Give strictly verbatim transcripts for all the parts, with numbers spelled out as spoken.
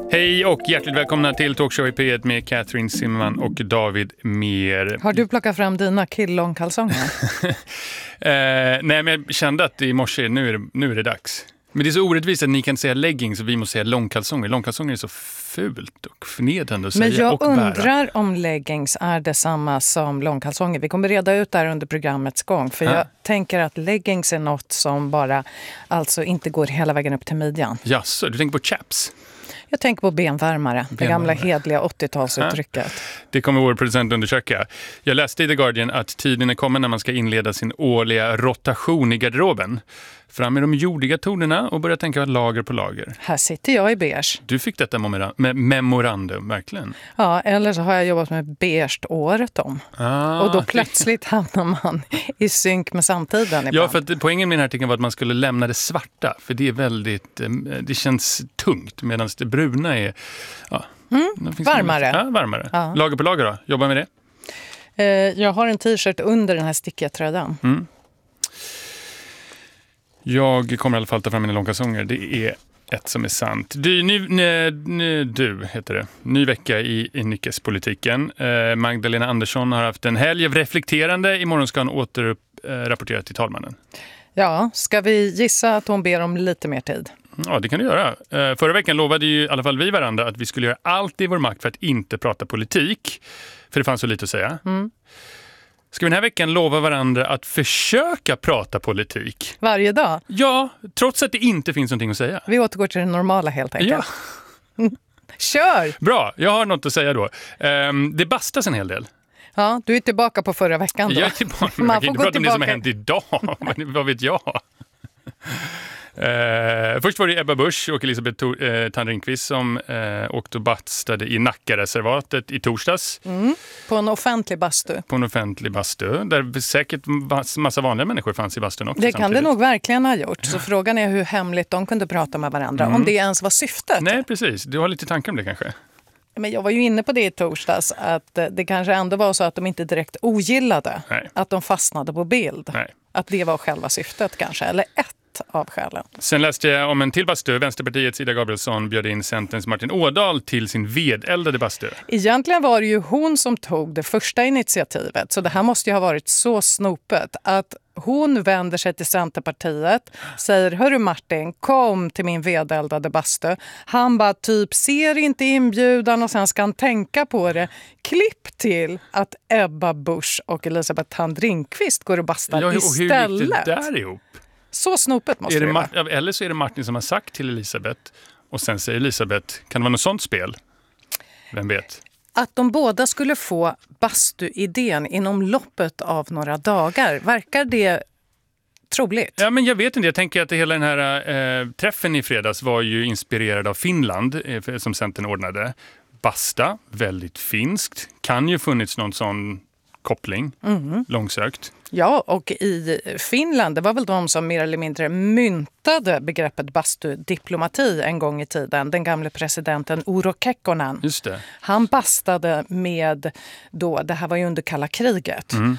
Hej och hjärtligt välkomna till Talkshow i P ett med Catherine Zimmerman och David Mer. Har du plockat fram dina killångkalsonger? eh, nej, men jag kände att i morse, nu är, det, nu är det dags. Men det är så orättvist att ni kan säga leggings och vi måste säga långkalsonger. Långkalsonger är så fult och förnedrande att Men säga jag och bära. undrar om leggings är detsamma som långkalsonger. Vi kommer reda ut det här under programmets gång. För Ha? jag tänker att leggings är något som bara alltså inte går hela vägen upp till midjan. Jaså, du tänker på chaps? Jag tänker på benvärmare, det gamla hedliga åttiotalsuttrycket. Det kommer vår producent undersöka. Jag läste i The Guardian att tiden är kommen när man ska inleda sin årliga rotation i garderoben. Fram med de jordiga tonerna och börja tänka lager på lager. Här sitter jag i beige. Du fick detta memora- med memorandum, verkligen. Ja, eller så har jag jobbat med beige året om. Ah, och då plötsligt hamnar man i synk med samtiden ibland. Ja, för att poängen med den här artikeln var att man skulle lämna det svarta. För det är väldigt, det känns tungt medan det bruna är ja, mm, varmare. Ja, varmare. Ja. Lager på lager då, jobba med det. Eh, jag har en t-shirt under den här stickiga tröjan. Mm. Jag kommer i alla fall ta fram mina långkalsonger. Det är ett som är sant. Du, ny, ny, ny, du heter det. Ny vecka i, i nyckespolitiken. Eh, Magdalena Andersson har haft en helg av reflekterande. Imorgon ska hon återrapportera till talmannen. Ja, ska vi gissa att hon ber om lite mer tid? Ja, det kan du göra. Eh, förra veckan lovade ju i alla fall vi varandra att vi skulle göra allt i vår makt för att inte prata politik. För det fanns så lite att säga. Mm. Ska vi den här veckan lova varandra att försöka prata politik? Varje dag? Ja, trots att det inte finns någonting att säga. Vi återgår till det normala helt enkelt. Ja. Kör! Bra, jag har något att säga då. Um, det bastas en hel del. Ja, du är tillbaka på förra veckan då. Jag är tillbaka. Man Man får kan inte gå prata om det som har tillbaka. hänt idag. Vad vet jag? Uh, först var det Ebba Busch och Elisabeth uh, Thand-Ringqvist som uh, åkte och bastade i Nackareservatet i torsdags. Mm, på en offentlig bastu. På en offentlig bastu, där säkert massa vanliga människor fanns i bastun också. Det kan samtidigt. det nog verkligen ha gjort. Så frågan är hur hemligt de kunde prata med varandra. Mm. Om det ens var syftet. Nej, precis. Du har lite tankar om det kanske? Men jag var ju inne på det i torsdags. Att det kanske ändå var så att de inte direkt ogillade. Nej. Att de fastnade på bild. Nej. Att det var själva syftet kanske. Eller ett av skälen. Sen läste jag om en till bastu. Vänsterpartiets Ida Gabrielsson bjöd in Centerns Martin Ådahl till sin vedeldade bastu. Egentligen var det ju hon som tog det första initiativet. Så det här måste ju ha varit så snopet att hon vänder sig till Centerpartiet, säger hörru Martin, kom till min vedeldade bastu. Han bara typ ser inte inbjudan och sen ska han tänka på det. Klipp till att Ebba Busch och Elisabeth Thand-Ringqvist går och bastar Ja, och istället. hur gick det där ihop? Så snopet måste är det det vara. Mar- Eller så är det Martin som har sagt till Elisabeth och sen säger Elisabeth, kan det vara något sånt spel? Vem vet? Att de båda skulle få bastuidén inom loppet av några dagar, verkar det troligt? Ja, men jag vet inte. Jag tänker att hela den här äh, träffen i fredags var ju inspirerad av Finland äh, som Centern ordnade. Basta, väldigt finskt. Kan ju funnits någon sån koppling, mm. långsökt. Ja, och i Finland, det var väl de som mer eller mindre myntade begreppet bastudiplomati en gång i tiden. Den gamle presidenten Urho Kekkonen. Just det. Han bastade med, då, det här var ju under kalla kriget, mm.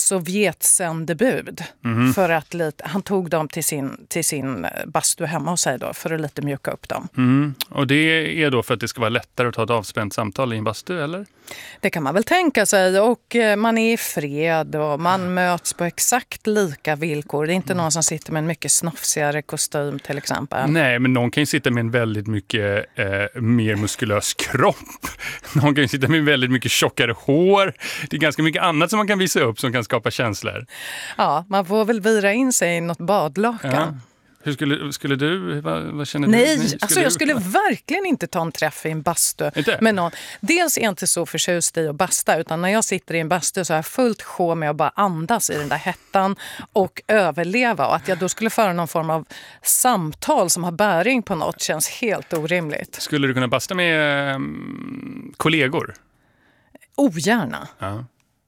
Sovjetsändebud. Mm. För att lite, han tog dem till sin, till sin bastu hemma hos sig då, för att lite mjuka upp dem. Mm. Och det är då för att det ska vara lättare att ta ett avspänt samtal i en bastu, eller? Det kan man väl tänka sig, och man är i fred och man möts på exakt lika villkor. Det är inte någon som sitter med en mycket snofsigare kostym till exempel. Nej, men någon kan ju sitta med en väldigt mycket eh, mer muskulös kropp. Någon kan ju sitta med väldigt mycket tjockare hår. Det är ganska mycket annat som man kan visa upp som kan skapa känslor. Ja, man får väl vira in sig i något badlakan. Ja. Hur skulle, skulle du, vad, vad känner Nej, du? Nej, skulle alltså jag du? skulle verkligen inte ta en träff i en bastu Inte? med någon. Dels är jag inte så förtjust i att basta, utan när jag sitter i en bastu så är jag fullt sjå med att bara andas i den där hettan och överleva. Och att jag då skulle föra någon form av samtal som har bäring på något känns helt orimligt. Skulle du kunna basta med um, kollegor? Ogärna. Ja.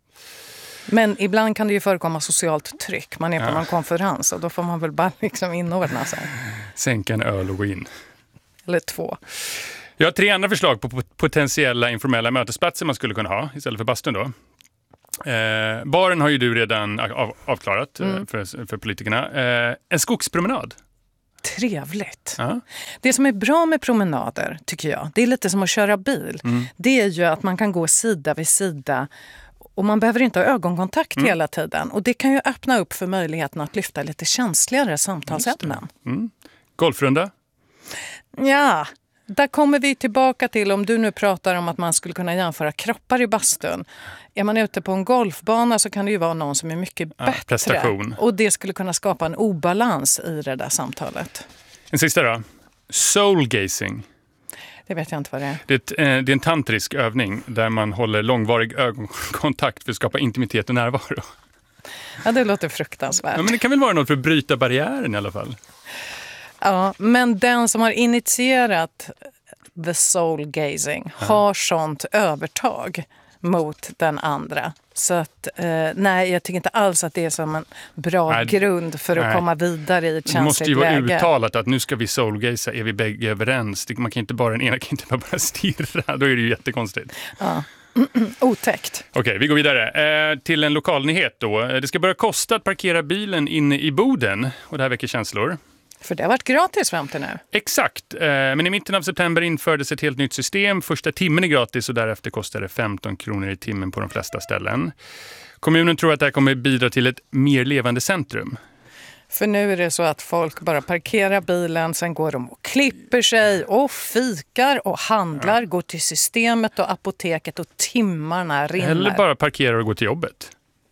Men ibland kan det ju förekomma socialt tryck. Man är på Ja. någon konferens och då får man väl bara liksom inordna sig. Sänka en öl och gå in. Eller två. Jag har tre andra förslag på potentiella informella mötesplatser man skulle kunna ha istället för bastun då. Eh, baren har ju du redan av, avklarat mm. för, för politikerna. Eh, en skogspromenad. trevligt. Ja. Det som är bra med promenader, tycker jag, det är lite som att köra bil. Mm. Det är ju att man kan gå sida vid sida och man behöver inte ha ögonkontakt mm. hela tiden. Och det kan ju öppna upp för möjligheten att lyfta lite känsligare samtalsämnen. Mm. Golfrunda? Ja, där kommer vi tillbaka till, om du nu pratar om att man skulle kunna jämföra kroppar i bastun. Är man ute på en golfbana så kan det ju vara någon som är mycket ja, bättre. Prestation. Och det skulle kunna skapa en obalans i det där samtalet. En sista då. Soul-gazing. Det vet jag inte vad det är. Det är, ett, eh, det är en tantrisk övning där man håller långvarig ögonkontakt för att skapa intimitet och närvaro. Ja, det låter fruktansvärt. Ja, men det kan väl vara något för att bryta barriären i alla fall. Ja, men den som har initierat the soul gazing ja. har sånt övertag mot den andra. Så att, eh, nej, jag tycker inte alls att det är som en bra nej, grund för att nej. komma vidare i ett känsligt läge. Det måste ju vara läge. Uttalat att nu ska vi soulgaza, är vi bägge överens. Man kan inte bara, den ena kan inte bara stirra, då är det ju jättekonstigt. Ja. Otäckt. Okej, okay, vi går vidare. Eh, till en lokalnyhet då. Det ska börja kosta att parkera bilen inne i Boden, och det här väcker känslor. För det har varit gratis fram till nu. Exakt, eh, men i mitten av september infördes ett helt nytt system. Första timmen är gratis och därefter kostar det femton kronor i timmen på de flesta ställen. Kommunen tror att det här kommer bidra till ett mer levande centrum. För nu är det så att folk bara parkerar bilen, sen går de och klipper sig och fikar och handlar, ja. går till systemet och apoteket och timmarna rinner. Eller bara parkerar och går till jobbet.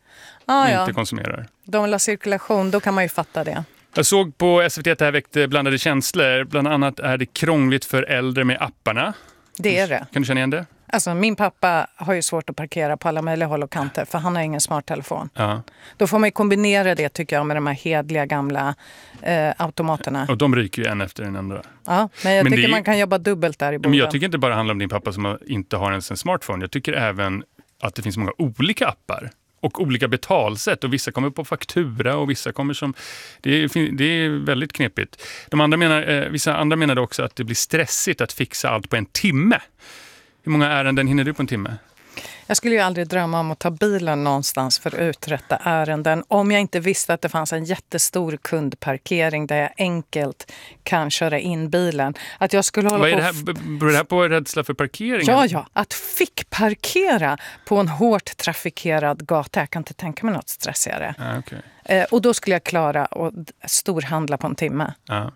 Ah, och ja. inte konsumerar. De vill ha cirkulation, då kan man ju fatta det. Jag såg på S V T att det här väckte blandade känslor. Bland annat är det krångligt för äldre med apparna. Det är det. Kan du känna igen det? Alltså min pappa har ju svårt att parkera på alla möjliga håll och kanter för han har ingen smarttelefon. Ja. Då får man ju kombinera det tycker jag med de här hedliga gamla eh, automaterna. Och de ryker ju en efter den andra. Ja, men jag men tycker det... man kan jobba dubbelt där i Boden. Men jag tycker inte bara handla om din pappa som inte har ens en smartphone. Jag tycker även att det finns många olika appar. Och olika betalsätt, och vissa kommer på faktura och vissa kommer som... Det är, det är väldigt knepigt. De andra menar, eh, vissa andra menade också att det blir stressigt att fixa allt på en timme. Hur många ärenden hinner du på en timme? Jag skulle ju aldrig drömma om att ta bilen någonstans för att uträtta ärenden om jag inte visste att det fanns en jättestor kundparkering där jag enkelt kan köra in bilen. Att jag skulle hålla Vad är på det här? Beror det här på rädsla för parkering? Ja, ja. Att fick parkera på en hårt trafikerad gata. Jag kan inte tänka mig något stressigare. Ah, okay. eh, och då skulle jag klara att storhandla på en timme. Ah.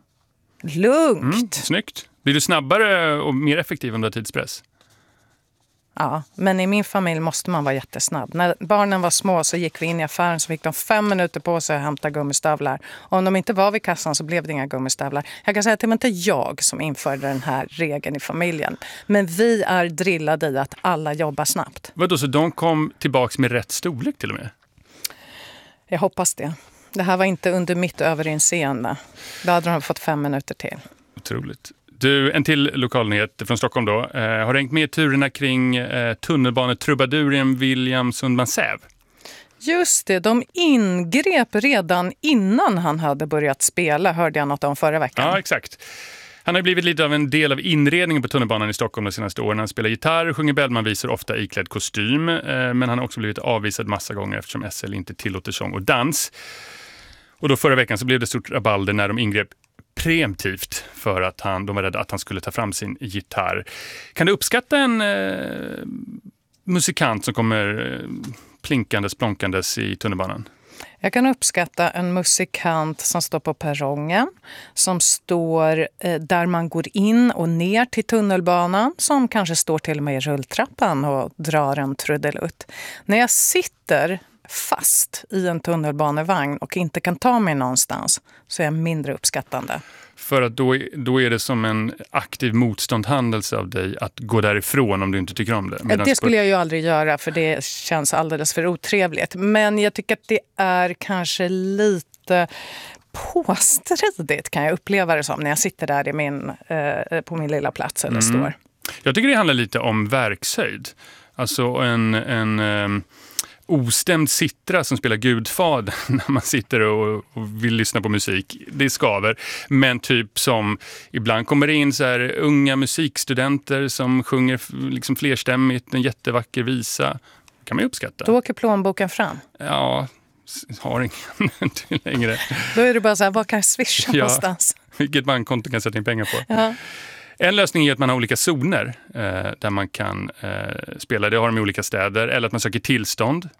Lugnt! Mm, snyggt. Blir du snabbare och mer effektiv om du har tidspress? Ja, men i min familj måste man vara jättesnabb. När barnen var små så gick vi in i affären så fick de fem minuter på sig att hämta gummistövlar. Och om de inte var vid kassan så blev det inga gummistövlar. Jag kan säga att det var inte jag som införde den här regeln i familjen. Men vi är drillade i att alla jobbar snabbt. Vadå, så de kom tillbaka med rätt storlek till och med? Jag hoppas det. Det här var inte under mitt överinseende. Då hade de fått fem minuter till. Otroligt. Du, en till lokalnyhet från Stockholm då. Eh, har hängt med i turerna kring eh, tunnelbanetrubaduren William Sundman-Säv? Just det, de ingrep redan innan han hade börjat spela, hörde jag något om förra veckan. Ja, exakt. Han har blivit lite av en del av inredningen på tunnelbanan i Stockholm de senaste åren. Han spelar gitarr, sjunger Bellman-visor, ofta iklädd kostym. Eh, men han har också blivit avvisad massa gånger eftersom S L inte tillåter sång och dans. Och då förra veckan så blev det stort rabalder när de ingrep preemptivt för att han, de var rädda att han skulle ta fram sin gitarr. Kan du uppskatta en eh, musikant som kommer eh, plinkandes, plonkandes i tunnelbanan? Jag kan uppskatta en musikant som står på perrongen, som står eh, där man går in och ner till tunnelbanan, som kanske står till och med i rulltrappan och drar en trudelutt. När jag sitter fast i en tunnelbanevagn och inte kan ta mig någonstans så är jag mindre uppskattande. För att då, då är det som en aktiv motståndhandelse av dig att gå därifrån om du inte tycker om det. Medans det skulle jag ju aldrig göra för det känns alldeles för otrevligt. Men jag tycker att det är kanske lite påstridigt kan jag uppleva det som när jag sitter där i min, eh, på min lilla plats eller mm. står. Jag tycker det handlar lite om verkshöjd. Alltså en... en eh, ostämd sittra som spelar Gudfadern när man sitter och, och vill lyssna på musik. Det skaver. Men typ som ibland kommer det in så här unga musikstudenter som sjunger liksom flerstämmigt en jättevacker visa. Kan man ju uppskatta. Då åker plånboken fram. Ja, har ingen till längre. Då är det bara så här, vad kan jag swisha Ja, någonstans? Vilket bankkonto kan sätta in pengar på. Ja. En lösning är att man har olika zoner eh, där man kan eh, spela. Det har de i olika städer. Eller att man söker tillstånd.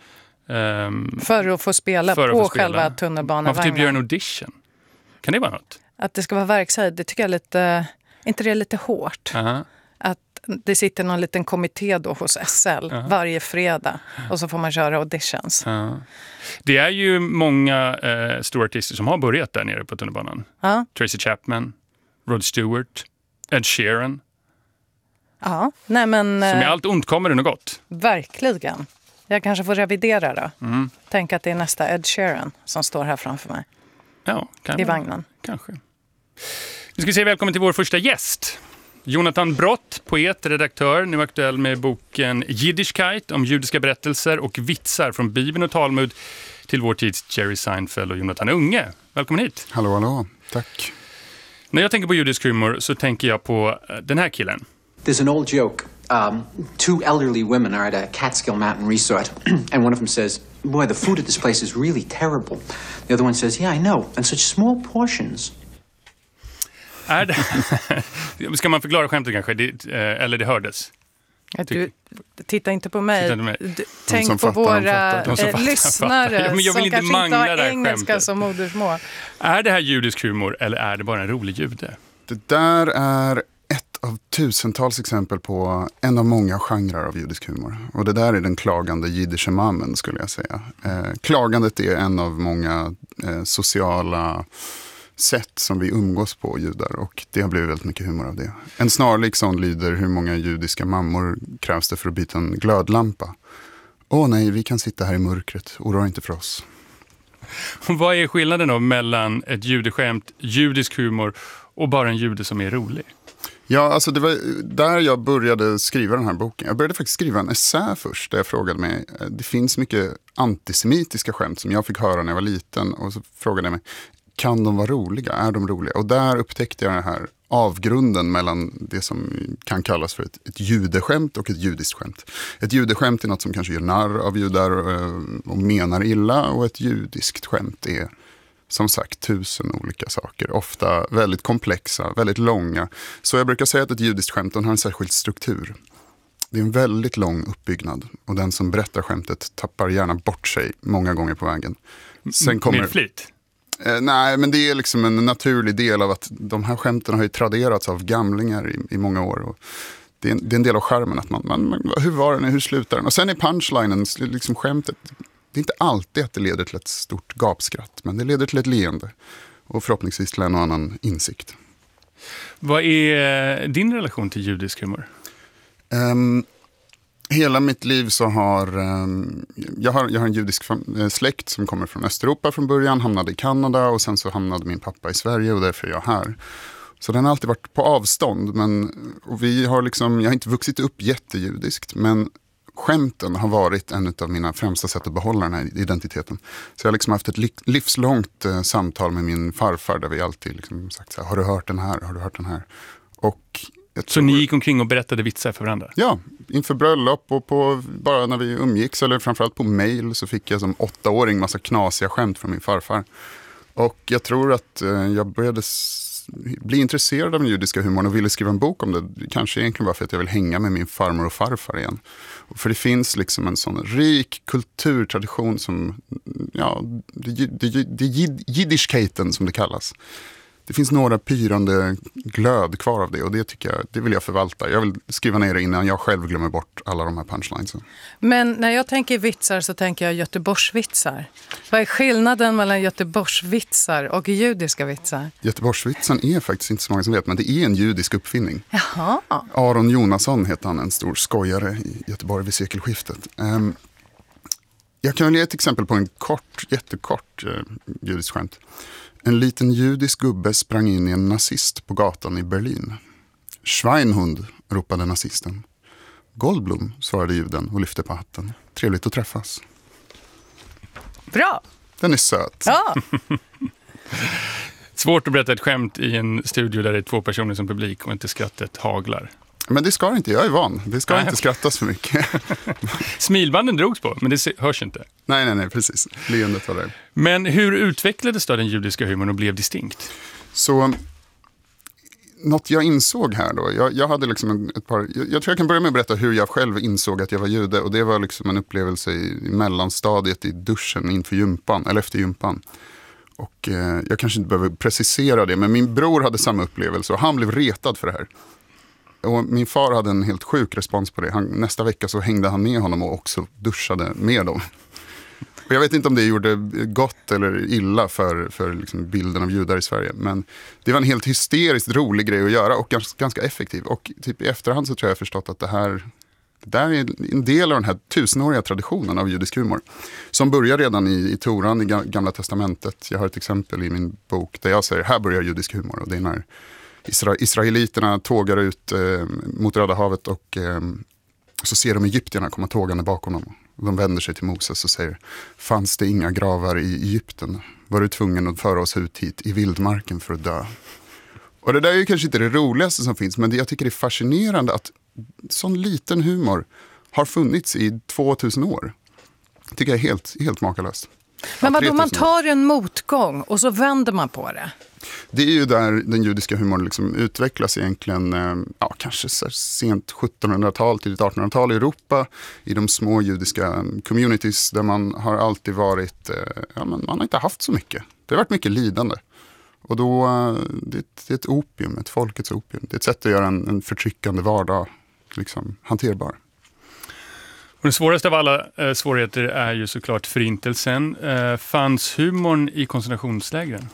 Um, för att få spela för att på få spela. Själva tunnelbanevagnen. Man får typ göra en audition. Kan det vara något? Att det ska vara verkshöjd, det tycker jag är lite... inte det är lite hårt? Uh-huh. Att det sitter någon liten kommitté då hos S L uh-huh. varje fredag. Och så får man köra auditions. Uh-huh. Det är ju många eh, stora artister som har börjat där nere på tunnelbanan. Uh-huh. Tracy Chapman, Rod Stewart, Ed Sheeran. Ja, nej men... Som i allt ont kommer det något gott. Verkligen. Jag kanske får revidera då. Mm. Tänk att det är nästa Ed Sheeran som står här framför mig. Ja, kan I vagnen. Kanske. Nu ska vi säga välkommen till vår första gäst. Jonathan Brott, poet, redaktör, nu aktuell med boken Yiddishkeit om judiska berättelser och vitsar från Bibeln och Talmud till vår tids Jerry Seinfeld och Jonathan Unge. Välkommen hit. Hallå, hallå. Tack. När jag tänker på judisk humor så tänker jag på den här killen. There's an old joke. Um, two elderly women are at a Catskill Mountain resort, and one of them says, "Boy, the food at this place is really terrible." The other one says, "Yeah, I know, and such small portions." Är det... Ska man förklara skämtet kanske? Det, eller det hördes? Du, titta inte på mig. Inte mig. Du, tänk på fattar, våra eh, fattar, lyssnare ja, men jag vill som inte kanske inte har engelska skämtet. som modersmål. Är det här judisk humor eller är det bara en rolig jude? Det där är ett av tusentals exempel på en av många genrer av judisk humor. Och det där är den klagande jiddishemamen, skulle jag säga. Eh, klagandet är en av många eh, sociala sätt som vi umgås på, judar. Och det har blivit väldigt mycket humor av det. En snarlik sån lyder: hur många judiska mammor krävs det för att byta en glödlampa? Åh nej, vi kan sitta här i mörkret. Oroa inte för oss. Vad är skillnaden då mellan ett judeskämt, judisk humor och bara en jude som är rolig? Ja, alltså det var där jag började skriva den här boken. Jag började faktiskt skriva en essä först där jag frågade mig, det finns mycket antisemitiska skämt som jag fick höra när jag var liten, och så frågade jag mig, kan de vara roliga? Är de roliga? Och där upptäckte jag den här avgrunden mellan det som kan kallas för ett, ett judeskämt och ett judiskt skämt. Ett judeskämt är något som kanske gör narr av judar och menar illa, och ett judiskt skämt är som sagt tusen olika saker, ofta väldigt komplexa, väldigt långa. Så jag brukar säga att ett judiskt skämt har en särskild struktur. Det är en väldigt lång uppbyggnad, och den som berättar skämtet tappar gärna bort sig många gånger på vägen. Sen kommer... Med flit? Eh, nej, men det är liksom en naturlig del av att de här skämten har ju traderats av gamlingar i, i många år. Och det, är en, det är en del av skärmen att man, man, man, hur var den, hur slutar den? Och sen är punchlinen, liksom skämtet, det är inte alltid att det leder till ett stort gapskratt, men det leder till ett leende och förhoppningsvis till en och annan insikt. Vad är din relation till judisk humor? Um, hela mitt liv så har, um, jag har jag har en judisk fam- släkt som kommer från Östeuropa från början, hamnade i Kanada, och sen så hamnade min pappa i Sverige, och därför är jag här. Så den har alltid varit på avstånd, men och vi har liksom, jag har inte vuxit upp jättejudiskt, men skämten har varit en av mina främsta sätt att behålla den här identiteten. Så jag har liksom haft ett livslångt eh, samtal med min farfar där vi alltid liksom sagt så här, har du hört den här, har du hört den här? Och jag Så tror, ni gick omkring och berättade vitsar för varandra? Ja, inför bröllop och på, bara när vi umgicks, eller framförallt på mail, så fick jag som åttaåring massa knasiga skämt från min farfar. Och jag tror att eh, jag började s- bli intresserad av den judiska humorn och ville skriva en bok om det. Kanske egentligen bara för att jag vill hänga med min farmor och farfar igen. För det finns liksom en sån rik kulturtradition som, ja, det, det, det Yiddishkeiten som det kallas. Det finns några pyrande glöd kvar av det, och det tycker jag, det vill jag förvalta. Jag vill skriva ner det innan jag själv glömmer bort alla de här punchlines. Men när jag tänker vitsar så tänker jag Göteborgsvitsar. Vad är skillnaden mellan Göteborgsvitsar och judiska vitsar? Göteborgsvitsen är faktiskt inte så många som vet, men det är en judisk uppfinning. Jaha. Aron Jonasson heter han, en stor skojare i Göteborg vid sekelskiftet. Um, jag kan väl ge ett exempel på en kort, jättekort uh, judisk skämt. En liten judisk gubbe sprang in i en nazist på gatan i Berlin. Schweinhund, ropade nazisten. Goldblum, svarade juden och lyfte på hatten. Trevligt att träffas. Bra! Den är söt. Ja. Svårt att berätta ett skämt i en studio där det är två personer som publik och inte skrattet haglar. Men det ska inte, jag är van. Det ska nej. inte skrattas för mycket. Smilbanden drogs på, men det hörs inte. Nej, nej, nej, precis. Leendet var där. Men hur utvecklades då den judiska humorn och blev distinkt? Så, något jag insåg här då, jag, jag hade liksom en, ett par, jag, jag tror jag kan börja med att berätta hur jag själv insåg att jag var jude. Och det var liksom en upplevelse i, i mellanstadiet i duschen inför gympan, eller efter gympan. Och eh, jag kanske inte behöver precisera det, men min bror hade samma upplevelse och han blev retad för det här. Och min far hade en helt sjuk respons på det. Han, nästa vecka så hängde han med honom och också duschade med dem. Och jag vet inte om det gjorde gott eller illa för, för liksom bilden av judar i Sverige. Men det var en helt hysteriskt rolig grej att göra och ganska, ganska effektiv. Och typ i efterhand så tror jag jag förstått att det här, det där är en del av den här tusenåriga traditionen av judisk humor. Som börjar redan i, i Toran, i Gamla testamentet. Jag har ett exempel i min bok där jag säger, här börjar judisk humor. Och det är när Isra- israeliterna tågar ut eh, mot Röda havet och eh, så ser de egyptierna komma tågande bakom dem. De vänder sig till Moses och säger, fanns det inga gravar i Egypten? Var du tvungen att föra oss ut hit i vildmarken för att dö? Och det där är ju kanske inte det roligaste som finns, men det jag tycker är fascinerande att sån liten humor har funnits i tvåtusen år. Det tycker jag är helt, helt makalöst. Men vadå, man tar en motgång och så vänder man på det? Det är ju där den judiska humorn liksom utvecklas egentligen, ja, kanske så sent sjuttonhundratal till artonhundratal i Europa, i de små judiska communities där man har alltid varit, ja, men man har inte haft så mycket. Det har varit mycket lidande. Och då, det är ett, det är ett opium, ett folkets opium. Det är ett sätt att göra en, en förtryckande vardag liksom hanterbar. Och den svåraste av alla eh, svårigheter är ju såklart förintelsen. Eh, fanns humorn i koncentrationslägren?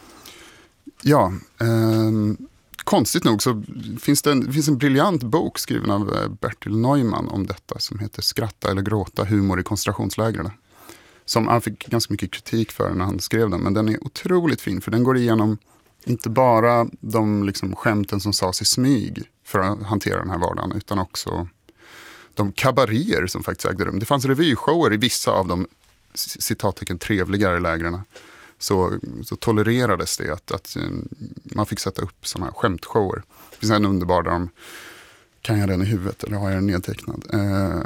Ja, eh, konstigt nog så finns det, en, det finns en briljant bok skriven av Bertil Neumann om detta som heter Skratta eller gråta, humor i koncentrationslägren. Som han fick ganska mycket kritik för när han skrev den, men den är otroligt fin för den går igenom inte bara de liksom skämten som sades i smyg för att hantera den här vardagen utan också de kabaréer som faktiskt ägde rum. Det fanns revyshower i vissa av de citattecken trevligare lägren. Så, så tolererades det att, att man fick sätta upp sådana här skämtshower. Det finns en underbar där de, kan jag den i huvudet eller har jag den nedtecknad? Eh,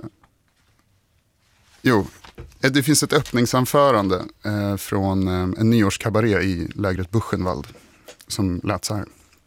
jo, det finns ett öppningsanförande eh, från eh, en nyårskabaré i lägret Buchenwald som lät så här.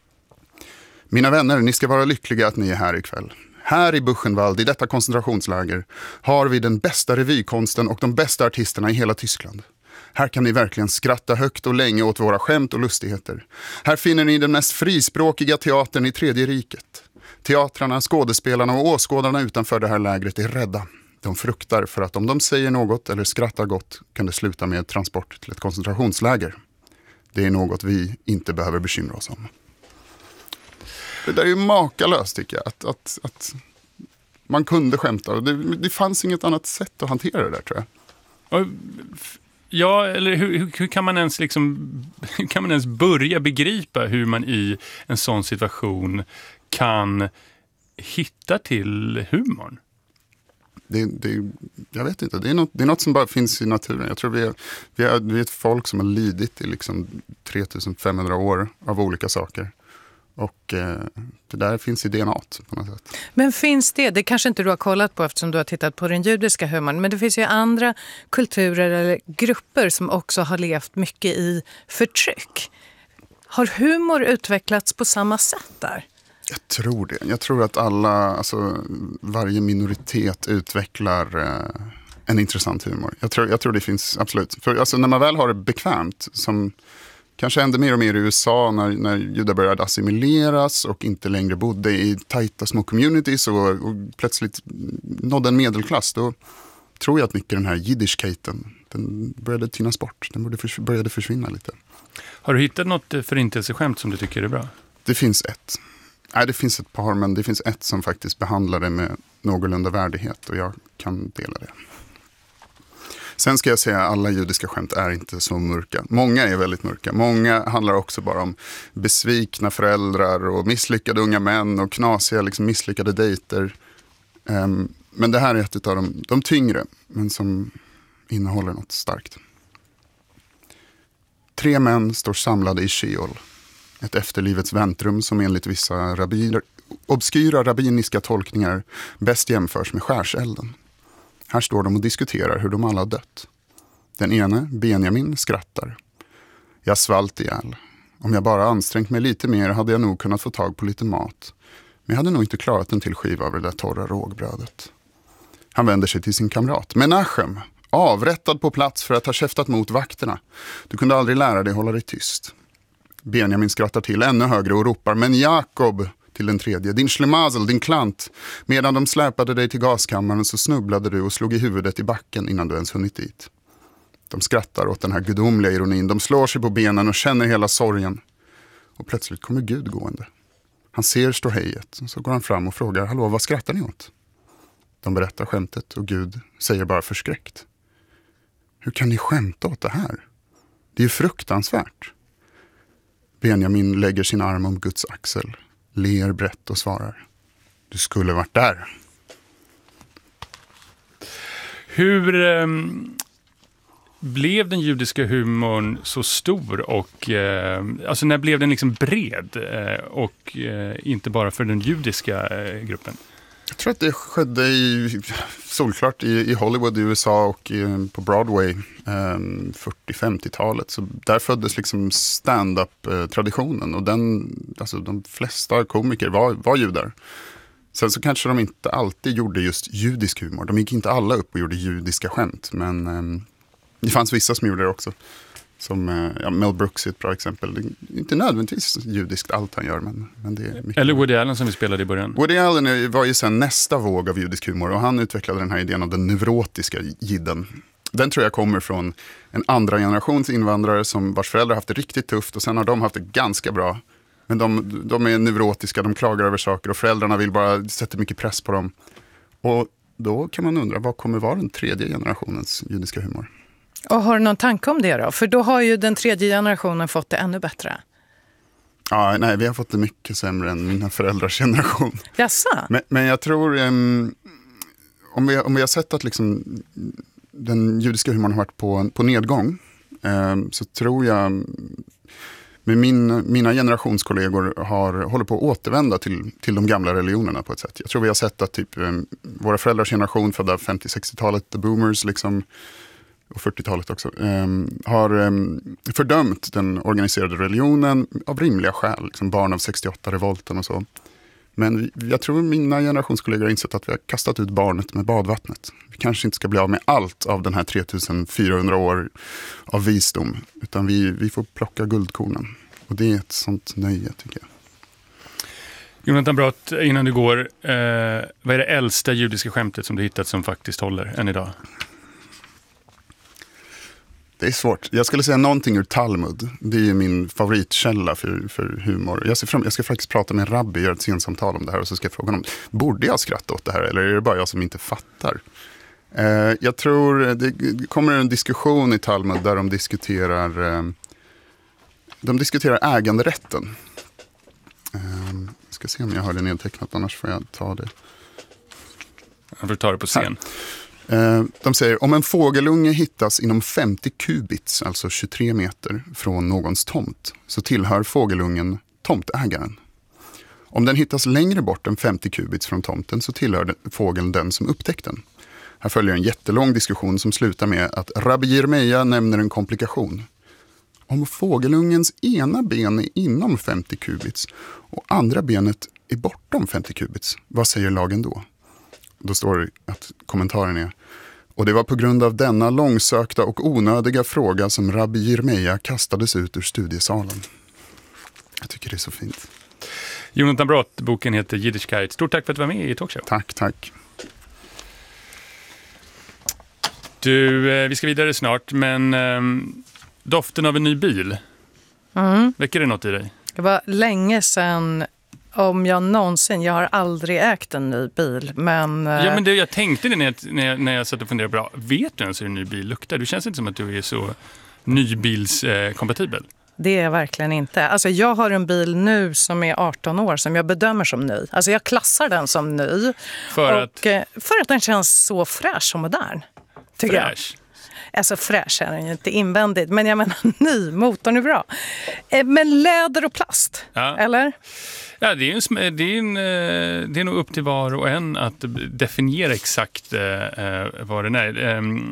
Mina vänner, ni ska vara lyckliga att ni är här ikväll. Här i Buchenwald, i detta koncentrationsläger, har vi den bästa revykonsten och de bästa artisterna i hela Tyskland. Här kan ni verkligen skratta högt och länge åt våra skämt och lustigheter. Här finner ni den mest frispråkiga teatern i Tredje riket. Teatrarna, skådespelarna och åskådarna utanför det här lägret är rädda. De fruktar för att om de säger något eller skrattar gott kan det sluta med transport till ett koncentrationsläger. Det är något vi inte behöver bekymra oss om. Det där är ju makalöst tycker jag. Att, att, att man kunde skämta. Det, det fanns inget annat sätt att hantera det där tror jag. Och, ja, eller hur, hur, hur kan man ens liksom, hur kan man ens börja begripa hur man i en sån situation kan hitta till humorn? Det, det, jag vet inte, det är, något, det är något som bara finns i naturen. Jag tror vi är, vi är, vi är ett folk som har lidit i liksom tre tusen femhundra år av olika saker. Och eh, det där finns i D N A på något sätt. Men finns det, det kanske inte du har kollat på eftersom du har tittat på den judiska humorn, men det finns ju andra kulturer eller grupper som också har levt mycket i förtryck. Har humor utvecklats på samma sätt där? Jag tror det. Jag tror att alla, alltså varje minoritet utvecklar eh, en intressant humor. Jag tror, jag tror det finns, absolut. För alltså, när man väl har det bekvämt, som kanske hände mer och mer i U S A när, när judar började assimileras och inte längre bodde i tajta små communities och, och plötsligt nådde en medelklass, då tror jag att mycket den här jiddischkejten, den började tynas bort. Den började, förs- började försvinna lite. Har du hittat något förintelseskämt som du tycker är bra? Det finns ett. Nej, det finns ett par, men det finns ett som faktiskt behandlar det med någorlunda värdighet och jag kan dela det. Sen ska jag säga att alla judiska skämt är inte så mörka. Många är väldigt mörka. Många handlar också bara om besvikna föräldrar och misslyckade unga män och knasiga liksom, misslyckade dejter. Um, men det här är ett av de, de tyngre, men som innehåller något starkt. Tre män står samlade i Sheol. Ett efterlivets väntrum som enligt vissa rabbiner, obskyra rabbiniska tolkningar bäst jämförs med skärselden. Här står de och diskuterar hur de alla har dött. Den ene, Benjamin, skrattar. Jag svalt ihjäl. Om jag bara ansträngt mig lite mer hade jag nog kunnat få tag på lite mat. Men jag hade nog inte klarat en till skiva av det där torra rågbrödet. Han vänder sig till sin kamrat. Menachem, avrättad på plats för att ha käftat mot vakterna. Du kunde aldrig lära dig hålla dig tyst. Benjamin skrattar till ännu högre och ropar. Men Jakob, till den tredje. Din schlemazel, din klant. Medan de släpade dig till gaskammaren så snubblade du och slog i huvudet i backen innan du ens hunnit dit. De skrattar åt den här gudomliga ironin. De slår sig på benen och känner hela sorgen. Och plötsligt kommer Gud gående. Han ser ståhejet. Så går han fram och frågar, hallå, vad skrattar ni åt? De berättar skämtet och Gud säger bara förskräckt. Hur kan ni skämta åt det här? Det är ju fruktansvärt. Benjamin lägger sin arm om Guds axel, ler brett och svarar. Du skulle varit där. Hur eh, blev den judiska humorn så stor och eh, alltså när blev den liksom bred eh, och eh, inte bara för den judiska eh, gruppen? Jag tror att det skedde i, solklart i, i Hollywood i U S A och i, på Broadway eh, fyrtio-femtiotalet. Så där föddes liksom stand-up-traditionen och den, alltså de flesta komiker var, var judar. Sen så kanske de inte alltid gjorde just judisk humor. De gick inte alla upp och gjorde judiska skämt, men eh, det fanns vissa som gjorde det också. Som ja, Mel Brooks är ett bra exempel. Det är inte nödvändigtvis judiskt allt han gör, men, men det är mycket. Eller Woody Allen som vi spelade i början. Woody Allen var ju sen nästa våg av judisk humor och han utvecklade den här idén av den neurotiska jidden. Den tror jag kommer från en andra generations invandrare som vars föräldrar haft det riktigt tufft och sen har de haft det ganska bra. Men de, de är neurotiska, de klagar över saker och föräldrarna vill bara sätta mycket press på dem. Och då kan man undra, vad kommer vara den tredje generationens judiska humor? Och har du någon tanke om det då? För då har ju den tredje generationen fått det ännu bättre. Ja, nej, vi har fått det mycket sämre än mina föräldrars generation. Jassa? Men, men jag tror, um, om, vi, om vi har sett att liksom, den judiska humorn har varit på, på nedgång, um, så tror jag, med min, mina generationskollegor har, håller på att återvända till, till de gamla religionerna på ett sätt. Jag tror vi har sett att typ, um, våra föräldrars generation födda femtio-sextiotalet, the boomers, liksom, och fyrtiotalet också, eh, har eh, fördömt den organiserade religionen av rimliga skäl, liksom barn av sextioåtta-revolten och så. Men vi, jag tror mina generationskollegor har insett att vi har kastat ut barnet med badvattnet. Vi kanske inte ska bli av med allt av den här tre tusen fyrahundra år av visdom, utan vi, vi får plocka guldkornen. Och det är ett sånt nöje, tycker jag. Jonathan Brott, innan du går, eh, vad är det äldsta judiska skämtet som du hittat som faktiskt håller än idag? Det är svårt. Jag skulle säga någonting ur Talmud. Det är min favoritkälla för, för humor. Jag, ser fram, jag ska faktiskt prata med en rabbi, göra ett sensamtal om det här och så ska jag fråga honom, borde jag skratta åt det här eller är det bara jag som inte fattar? Eh, jag tror det kommer en diskussion i Talmud där de diskuterar eh, de diskuterar äganderätten. Eh, jag ska se om jag har det nedtecknat, annars får jag ta det. Jag får ta det på scen. Här. De säger, om en fågelunge hittas inom femtio kubits, alltså tjugotre meter, från någons tomt, så tillhör fågelungen tomtägaren. Om den hittas längre bort än femtio kubits från tomten så tillhör fågeln den som upptäckt den. Här följer en jättelång diskussion som slutar med att Rabbi Jeremia nämner en komplikation. Om fågelungens ena ben är inom femtio kubits och andra benet är bortom femtio kubits, vad säger lagen då? Då står det att kommentaren är: och det var på grund av denna långsökta och onödiga fråga som Rabbi Jeremia kastades ut ur studiesalen. Jag tycker det är så fint. Jonathan Brott, boken heter Jiddischkeit. Stort tack för att du var med i Talkshow. Tack, tack. Du, eh, vi ska vidare snart, men eh, doften av en ny bil. Mm. Väcker det något i dig? Det var länge sedan, om jag någonsin, jag har aldrig ägt en ny bil, men... Ja, men det, jag tänkte det när jag, när jag, när jag satt och funderade, bra, vet du ens hur en ny bil luktar? Du känns inte som att du är så nybilskompatibel. Eh, Det är verkligen inte. Alltså jag har en bil nu som är arton år som jag bedömer som ny. Alltså jag klassar den som ny. För och, att? För att den känns så fräsch och modern. Tycker Fräsch? Alltså fräsch är den ju inte invändigt, men jag menar ny, motorn är bra. Men läder och plast, ja. eller? Ja, det är, en, det, är en, det är nog upp till var och en att definiera exakt eh, vad den är. Um,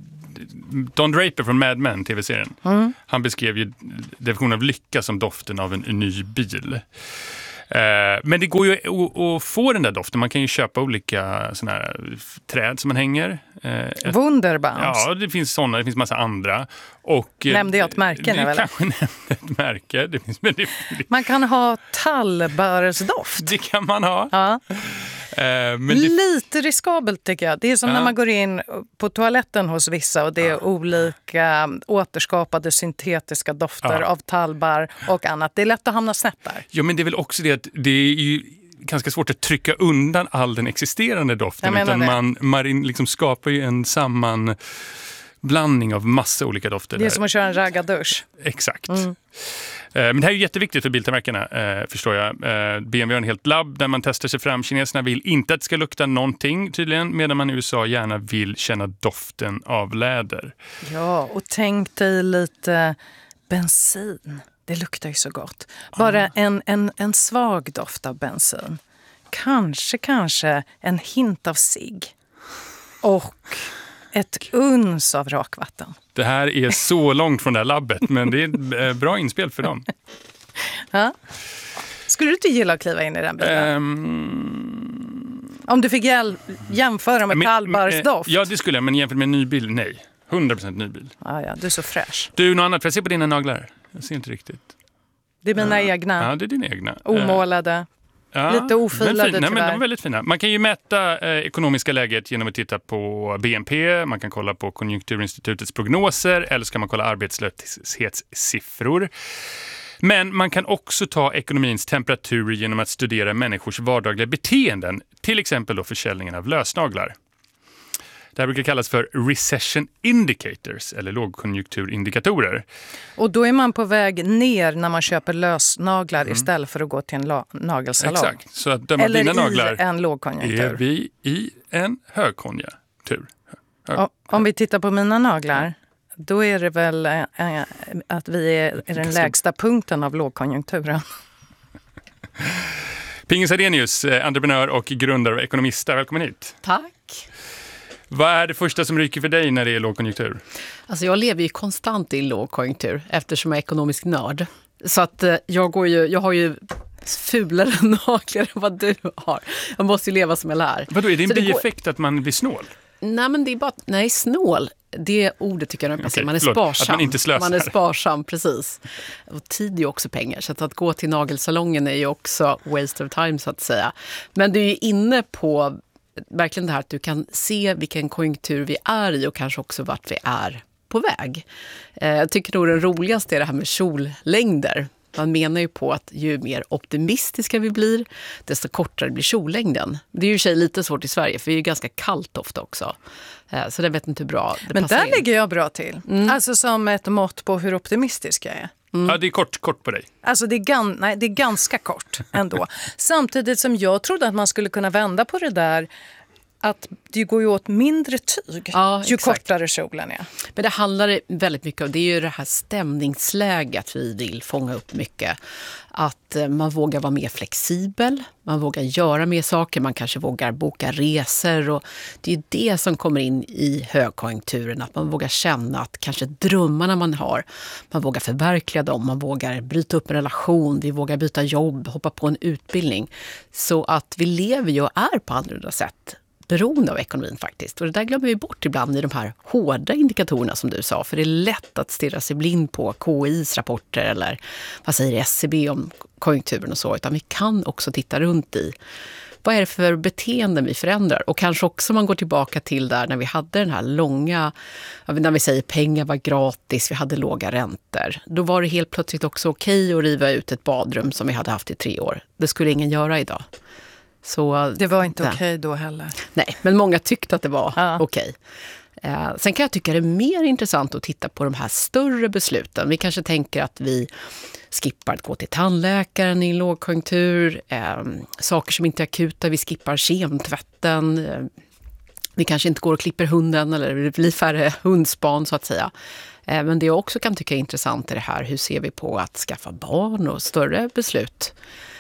Don Draper från Mad Men, tv-serien, mm. han beskrev ju definitionen av lycka som doften av en, en ny bil. Eh, men det går ju att få den där doften. Man kan ju köpa olika såna här träd som man hänger. Eh, ett, Wunderbaums. Ja, det finns sådana, det finns massa andra. Och, nämnde jag ett märke nu, eller? Kanske nämnde ett märke. Det finns, men det, det, man kan ha tallbärsdoft. Det kan man ha. Ja. Eh, men det, Lite riskabelt tycker jag. Det är som ja. när man går in på toaletten hos vissa och det är ja. olika återskapade syntetiska dofter ja. av tallbär och annat. Det är lätt att hamna snett där. Ja, men det är väl också det att det är ju ganska svårt att trycka undan all den existerande doften. Utan man, man liksom skapar ju en sammanblandning av massa olika dofter. Det är där. som att köra en raggardusch. Exakt. Mm. Men det här är jätteviktigt för biltillverkarna, förstår jag. B M W har en helt labb där man testar sig fram. Kineserna vill inte att det ska lukta någonting tydligen, medan man i U S A gärna vill känna doften av läder. Ja, och tänk dig lite bensin. Det luktar ju så gott. Bara ah. en, en, en svag doft av bensin. Kanske, kanske en hint av cigg. Och ett uns av rakvatten. Det här är så långt från det här labbet, men det är ett bra inspel för dem. Ja. Skulle du inte gilla att kliva in i den bilen? Um... Om du fick jäl- jämföra med tallbärsdoft? Ja, det skulle jag, men jämfört med en ny bil, nej. hundra procent ny bil. Ah, ja, du är så fräsch. Du, något annat? Får jag se på dina naglar? Jag ser inte riktigt. Det är mina ja. egna. Ja, det är dina egna. Omålade. Ja, lite ofilade fin. Nej, men de är tyvärr. väldigt fina. Man kan ju mäta eh, ekonomiska läget genom att titta på B N P. Man kan kolla på Konjunkturinstitutets prognoser. Eller så kan man kolla arbetslöshetssiffror. Men man kan också ta ekonomins temperatur genom att studera människors vardagliga beteenden. Till exempel då försäljningen av lösnaglar. Det här brukar kallas för recession indicators eller lågkonjunkturindikatorer. Och då är man på väg ner när man köper lösnaglar mm. istället för att gå till en la- nagelsalong. Exakt, så att döma eller dina naglar i en lågkonjunktur. Är vi i en högkonjunktur. Hög... Om vi tittar på mina naglar, då är det väl äh, att vi är i den lägsta punkten av lågkonjunkturen. Pingis Adenius, entreprenör och grundare av Ekonomista. Välkommen hit. Tack. Vad är det första som ryker för dig när det är lågkonjunktur? Alltså jag lever ju konstant i lågkonjunktur eftersom jag är ekonomisk nörd. Så att jag, går ju, jag har ju fulare naglar än vad du har. Jag måste ju leva som jag lär. Vadå, är det en Så bieffekt går... att man blir snål? Nej, men det är bara... Nej, snål. Det ordet tycker jag är okay, man är förlåt, sparsam. Att man inte slösar. Man är sparsam, precis. Och tid är ju också pengar. Så att, att gå till nagelsalongen är ju också waste of time så att säga. Men du är ju inne på verkligen det här att du kan se vilken konjunktur vi är i och kanske också vart vi är på väg. Eh, jag tycker nog det roligaste är det här med kjollängder. Man menar ju på att ju mer optimistiska vi blir, desto kortare blir kjollängden. Det är ju i sig lite svårt i Sverige, för det är ju ganska kallt ofta också. Eh, så det vet inte hur bra det Men passar där in. ligger jag bra till. Mm. Alltså som ett mått på hur optimistisk jag är. Mm. Ja, det är kort, kort på dig. Alltså det är, gan- nej, det är ganska kort ändå. Samtidigt som jag trodde att man skulle kunna vända på det där att det går ju åt mindre tyg ja, ju exakt. kortare kjolen är. Men det handlar väldigt mycket om, det är ju det här stämningsläget vi vill fånga upp mycket. Att man vågar vara mer flexibel, man vågar göra mer saker, man kanske vågar boka resor. Och det är ju det som kommer in i högkonjunkturen, att man vågar känna att kanske drömmarna man har, man vågar förverkliga dem, man vågar bryta upp en relation, vi vågar byta jobb, hoppa på en utbildning. Så att vi lever ju och är på andra sätt beroende av ekonomin faktiskt. Och det där glömmer vi bort ibland i de här hårda indikatorerna som du sa. För det är lätt att stirra sig blind på K I:s rapporter eller vad säger S C B om konjunkturen och så. Utan vi kan också titta runt i vad är det för beteenden vi förändrar. Och kanske också man går tillbaka till där när vi hade den här långa, när vi säger pengar var gratis, vi hade låga räntor. Då var det helt plötsligt också okej att riva ut ett badrum som vi hade haft i tre år. Det skulle ingen göra idag. Så, det var inte okej okay då heller. Nej, men många tyckte att det var ja. okej. Okay. Eh, sen kan jag tycka det är mer intressant att titta på de här större besluten. Vi kanske tänker att vi skippar att gå till tandläkaren i en lågkonjunktur. Eh, saker som inte är akuta, vi skippar kemtvätten. Eh, det kanske inte går att klippa hunden eller det blir färre hundspan så att säga. Men det jag också kan tycka är intressant är det här, hur ser vi på att skaffa barn och större beslut?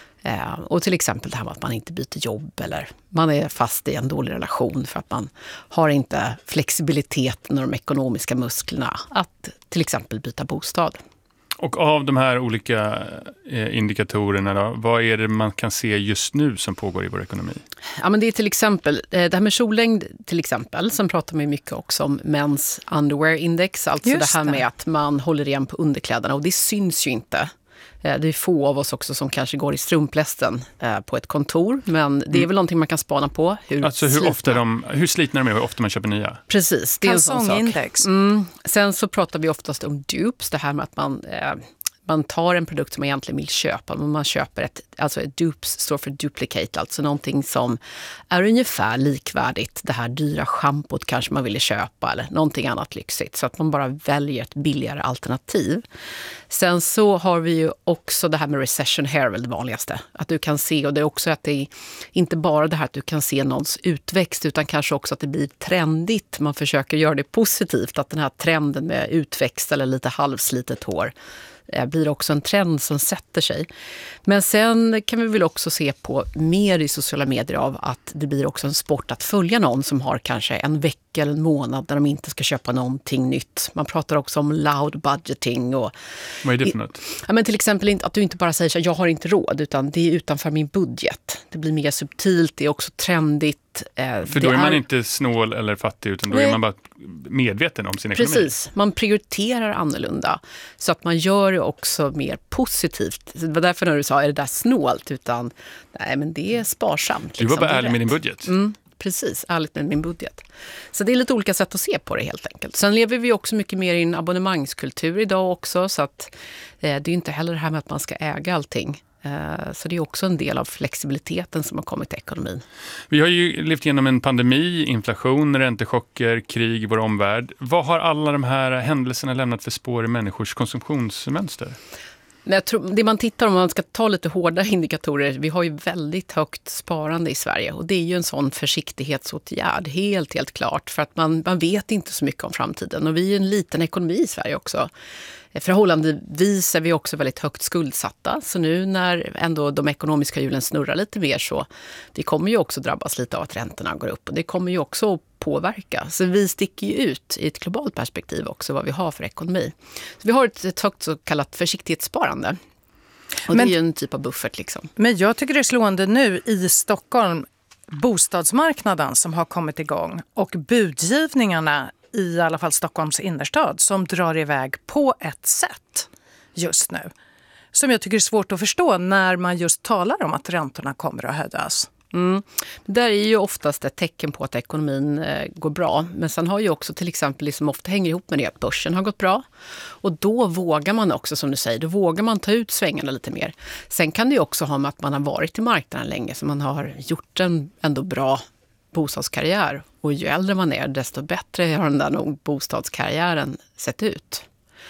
Och till exempel det här med att man inte byter jobb eller man är fast i en dålig relation för att man har inte flexibiliteten och de ekonomiska musklerna att till exempel byta bostad. Och av de här olika indikatorerna då, vad är det man kan se just nu som pågår i vår ekonomi? Ja, men det är till exempel, det här med kjollängd till exempel, sen pratar man ju mycket också om Men's Underwear Index, alltså just det här med att man håller igen på underkläderna och det syns ju inte. Det är få av oss också som kanske går i strumplästen på ett kontor, men det är väl någonting man kan spana på. Hur alltså hur, ofta de, hur slitna de är, hur ofta man köper nya? Precis, det är en sån sak. Mm. Sen så pratar vi oftast om dupes, det här med att man... Eh, Man tar en produkt som man egentligen vill köpa, men man köper ett, alltså ett dupes står för duplicate, alltså någonting som är ungefär likvärdigt. Det här dyra schampot kanske man ville köpa eller någonting annat lyxigt, så att man bara väljer ett billigare alternativ. Sen så har vi ju också det här med recession hair, väl det vanligaste. Att du kan se, och det är också att det är inte bara det här att du kan se någons utväxt, utan kanske också att det blir trendigt. Man försöker göra det positivt, att den här trenden med utväxt eller lite halvslitet hår blir också en trend som sätter sig. Men sen kan vi väl också se på mer i sociala medier av att det blir också en sport att följa någon som har kanske en vecka eller en månad där de inte ska köpa någonting nytt. Man pratar också om loud budgeting. Och vad är det för något? Ja, men till exempel att du inte bara säger att jag har inte råd, utan det är utanför min budget. Det blir mer subtilt, det är också trendigt. För då är man är... inte snål eller fattig, utan då Nej. är man bara medveten om sin ekonomi. Precis, man prioriterar annorlunda så att man gör det också mer positivt. Det var därför när du sa, är det där snålt? Utan, nej men det är sparsamt. Liksom. Du var bara ärlig med din budget. Mm, precis, ärligt med min budget. Så det är lite olika sätt att se på det helt enkelt. Sen lever vi också mycket mer i en abonnemangskultur idag också, så att eh, det är inte heller det här med att man ska äga allting. Så det är också en del av flexibiliteten som har kommit till ekonomin. Vi har ju levt igenom en pandemi, inflation, räntechocker, krig i vår omvärld. Vad har alla de här händelserna lämnat för spår i människors konsumtionsmönster? Men jag tror, det man tittar om man ska ta lite hårda indikatorer, vi har ju väldigt högt sparande i Sverige och det är ju en sån försiktighetsåtgärd, helt helt klart, för att man, man vet inte så mycket om framtiden och vi är en liten ekonomi i Sverige också. Förhållandevis är vi också väldigt högt skuldsatta, så nu när ändå de ekonomiska hjulen snurrar lite mer så vi kommer ju också drabbas lite av att räntorna går upp och det kommer ju också att påverka. Så vi sticker ju ut i ett globalt perspektiv också vad vi har för ekonomi. Så vi har ett, ett högt så kallat försiktighetssparande och men, det är ju en typ av buffert liksom. Men jag tycker det är slående nu i Stockholm, bostadsmarknaden som har kommit igång och budgivningarna i alla fall Stockholms innerstad som drar iväg på ett sätt just nu. Som jag tycker är svårt att förstå när man just talar om att räntorna kommer att höjas. Mm. Det där är ju oftast ett tecken på att ekonomin eh, går bra. Men sen har ju också till exempel, liksom ofta hänger ihop med det, att börsen har gått bra. Och då vågar man också, som du säger, då vågar man ta ut svängarna lite mer. Sen kan det ju också ha med att man har varit i marknaden länge, så man har gjort en ändå bra bostadskarriär. Och ju äldre man är, desto bättre har den där nog bostadskarriären sett ut.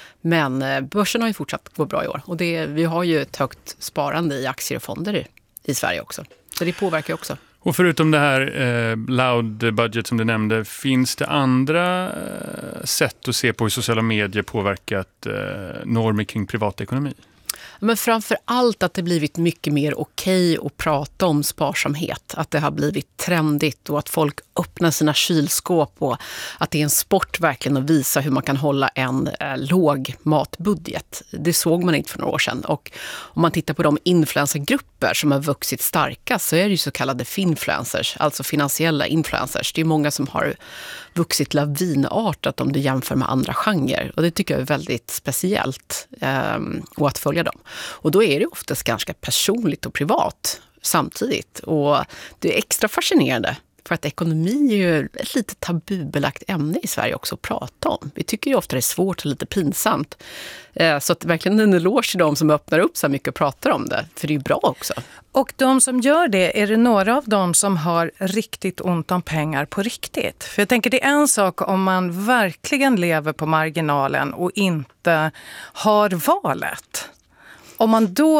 Men eh, börsen har ju fortsatt gå bra i år. Och det, vi har ju ett högt sparande i aktier och fonder i, i Sverige också. Så det påverkar också. Och förutom det här eh, loud budget som du nämnde, finns det andra eh, sätt att se på hur sociala medier påverkat eh, normer kring privatekonomi? Men framför allt att det blivit mycket mer okej att prata om sparsamhet. Att det har blivit trendigt och att folk öppnar sina kylskåp och att det är en sport verkligen att visa hur man kan hålla en eh, låg matbudget. Det såg man inte för några år sedan. Och om man tittar på de influencergrupper som har vuxit starka så är det ju så kallade finfluencers, alltså finansiella influencers. Det är många som har vuxit lavinartat om du jämför med andra genrer. Och det tycker jag är väldigt speciellt eh, och att följa dem. Och då är det oftast ganska personligt och privat samtidigt. Och det är extra fascinerande för att ekonomi är ju ett lite tabubelagt ämne i Sverige också att prata om. Vi tycker ju ofta det är svårt och lite pinsamt. Så att verkligen en eloge till de som öppnar upp så mycket och pratar om det. För det är ju bra också. Och de som gör det, är det några av dem som har riktigt ont om pengar på riktigt? För jag tänker det är en sak om man verkligen lever på marginalen och inte har valet. Om man då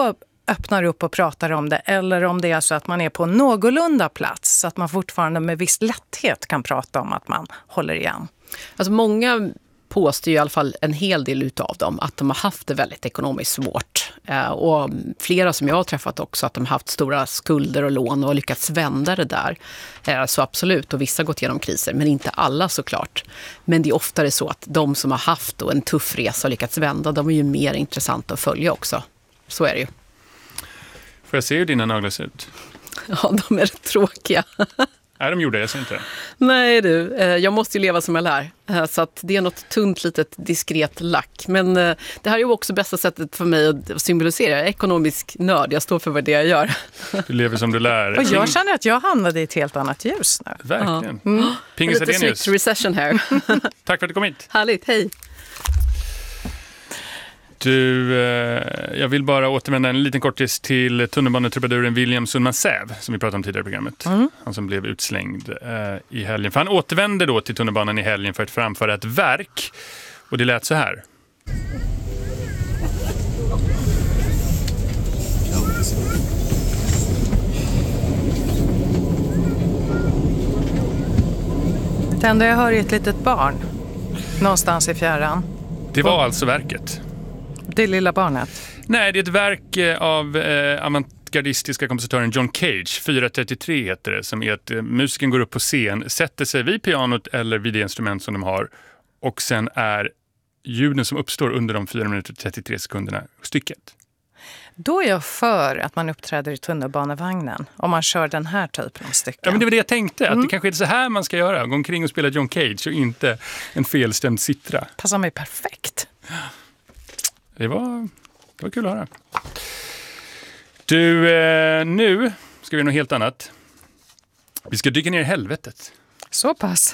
öppnar upp och pratar om det, eller om det är så att man är på någorlunda plats så att man fortfarande med viss lätthet kan prata om att man håller igen. Alltså många påstår ju i alla fall en hel del utav dem att de har haft det väldigt ekonomiskt svårt. Eh, och flera som jag har träffat också att de har haft stora skulder och lån och lyckats vända det där. Eh, så absolut, och vissa har gått igenom kriser, men inte alla såklart. Men det är oftare så att de som har haft då en tuff resa och lyckats vända, de är ju mer intressanta att följa också. Så är det ju. Får jag se hur dina naglar ser ut? Ja, de är rätt tråkiga. Nej, de gjorde jag ser inte det. Nej du, jag måste ju leva som jag lär. Så att det är något tunt litet diskret lack. Men det här är ju också bästa sättet för mig att symbolisera. Jag är ekonomisk nörd, jag står för vad det jag gör. Du lever som du lär. Och jag känner att jag hamnade i ett helt annat ljus nu. Verkligen. Ja. Mm. Pingis lite Adenius. snyggt recession här. Tack för att du kom hit. Härligt, hej. Du, eh, jag vill bara återvända en liten kortis till tunnelbanetrubaduren William Sundman-Säv som vi pratade om tidigare i programmet. Mm. Han som blev utslängd eh, i helgen. För han återvände då till tunnelbanan i helgen för att framföra ett verk. Och det lät så här. Det enda jag hör är ett litet barn någonstans i fjärran. Det var alltså verket. Det lilla barnet? Nej, det är ett verk av eh, avantgardistiska kompositören John Cage. fyra trettiotre heter det, som är att eh, musiken går upp på scen, sätter sig vid pianot eller vid det instrument som de har. Och sen är ljuden som uppstår under de fyra minuter och trettiotre sekunderna stycket. Då är jag för att man uppträder i tunnelbanevagnen om man kör den här typen av stycken. Ja, men det var det jag tänkte, att mm. det kanske är så här man ska göra. Gå omkring och spela John Cage och inte en felstämd citra. Passar mig perfekt. Det var, det var kul att höra. Du, eh, nu ska vi göra något helt annat. Vi ska dyka ner i helvetet. Så pass.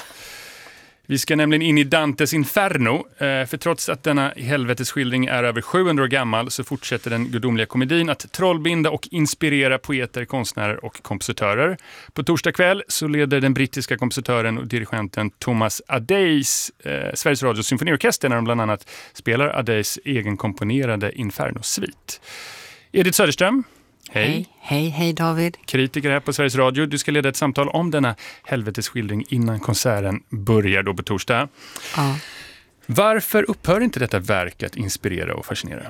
Vi ska nämligen in i Dantes Inferno, eh, för trots att denna helvetesskildring är över sjuhundra år gammal så fortsätter den gudomliga komedin att trollbinda och inspirera poeter, konstnärer och kompositörer. På torsdag kväll så leder den brittiska kompositören och dirigenten Thomas Adès eh, Sveriges Radios symfoniorkester när de bland annat spelar Adès egenkomponerade Inferno-svit. Edith Söderström. Hej. hej. Hej, hej David. Kritiker här på Sveriges Radio. Du ska leda ett samtal om denna helvetesskildring innan konserten börjar då på torsdag. Ja. Varför upphör inte detta verk att inspirera och fascinera?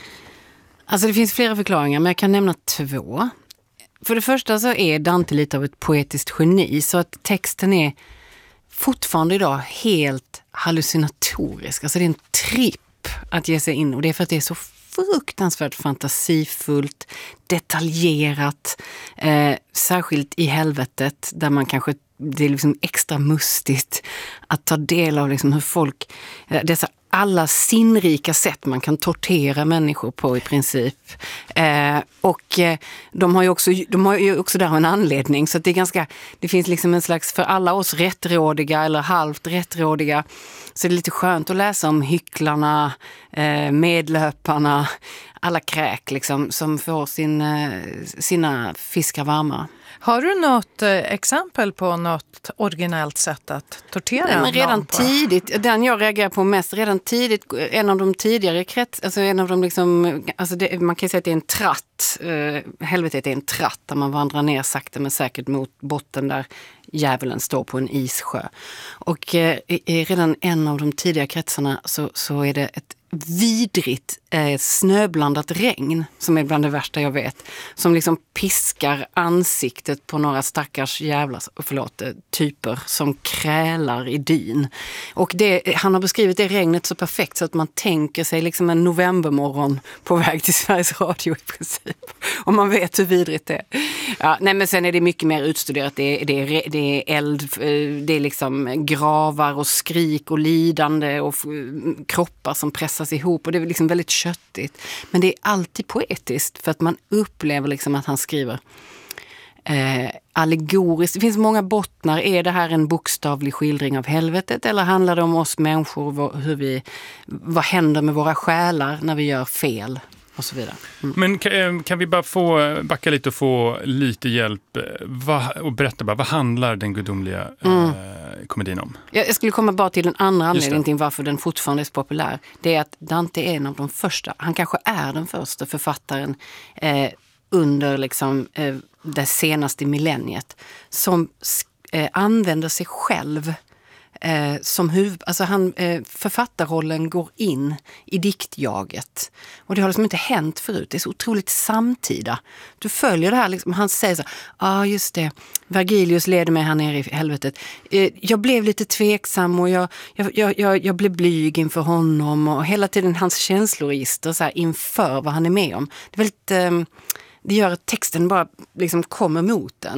Alltså det finns flera förklaringar, men jag kan nämna två. För det första så är Dante lite av ett poetiskt geni, så att texten är fortfarande idag helt hallucinatorisk. Alltså det är en tripp att ge sig in, och det är för att det är så fruktansvärt fantasifullt, detaljerat, eh, särskilt i helvetet där man kanske, det är liksom extra mustigt att ta del av liksom hur folk, eh, dessa alla sinnrika sätt man kan tortera människor på i princip. Eh, och eh, de har ju också, de har ju också där en anledning, så att det är ganska, det finns liksom en slags, för alla oss rättrådiga eller halvt rättrådiga, så det är lite skönt att läsa om hycklarna, eh, medlöparna, alla kräk liksom, som får sin, eh, sina fiskar varma. Har du något eh, exempel på något originellt sätt att tortera Nej, men redan någon på? tidigt, den jag reagerar på mest, redan tidigt, en av de tidigare krets, alltså en av de liksom, alltså det, man kan säga att det är en tratt, eh, helvetet är en tratt där man vandrar ner sakta men säkert mot botten där djävulen står på en issjö. Och eh, i, i redan en av de tidiga kretsarna så, så är det ett vidrigt eh, snöblandat regn som är bland det värsta jag vet, som liksom piskar ansiktet på några stackars jävla, förlåt, typer som krälar i dyn. Och det, han har beskrivit det regnet så perfekt så att man tänker sig liksom en novembermorgon på väg till Sveriges Radio i princip. Och man vet hur vidrigt det är. Ja, nej, men sen är det mycket mer utstuderat. Det är, det är, det är eld, det är liksom gravar och skrik och lidande och kroppar som pressas ihop, och det är liksom väldigt köttigt. Men det är alltid poetiskt för att man upplever liksom att han skriver eh, allegoriskt. Det finns många bottnar. Är det här en bokstavlig skildring av helvetet, eller handlar det om oss människor, hur vi, vad händer med våra själar när vi gör fel? och så vidare. Mm. Men kan, kan vi bara få backa lite och få lite hjälp va, och berätta bara, vad handlar den gudomliga mm. eh, komedin om? Jag, jag skulle komma bara till den andra anledningen till varför den fortfarande är så populär. Det är att Dante är en av de första, han kanske är den första författaren eh, under liksom, eh, det senaste millenniet som eh, använder sig själv Eh, som huvud, alltså han, eh, författarrollen går in i diktjaget. Och det har liksom inte hänt förut. Det är så otroligt samtida. Du följer det här, liksom, han säger så ja ah, just det, Vergilius leder mig här nere i helvetet. Eh, jag blev lite tveksam och jag, jag, jag, jag, jag blev blyg inför honom och hela tiden hans känsloregister så här, inför vad han är med om. Det är väldigt... Eh, det gör att texten bara liksom kommer mot den.